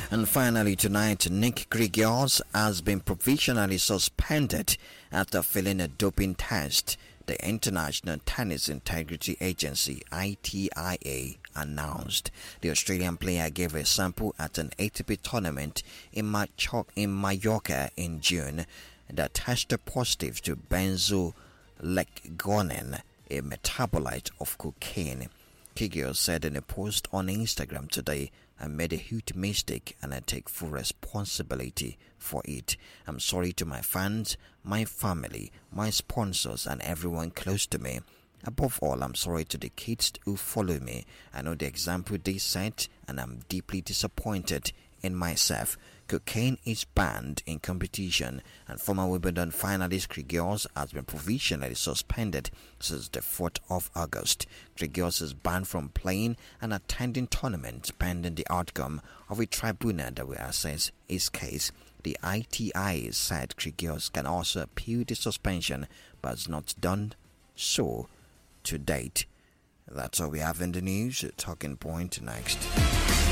And finally tonight, Nick Kyrgios has been provisionally suspended after failing a doping test. The International Tennis Integrity Agency (ITIA) announced the Australian player gave a sample at an ATP tournament in Mallorca in June that tested positive to benzoylecgonine, a metabolite of cocaine. Kyrgios said in a post on Instagram today, "I made a huge mistake and I take full responsibility for it. I'm sorry to my fans, my family, my sponsors and everyone close to me. Above all, I'm sorry to the kids who follow me. I know the example they set and I'm deeply disappointed in myself. Cocaine is banned in competition, and former Wimbledon finalist Kyrgios has been provisionally suspended since the 4th of August. Kyrgios is banned from playing and attending tournaments pending the outcome of a tribunal that will assess his case. The ITI said Kyrgios can also appeal the suspension but has not done so to date. That's all we have in the news. Talking Point next.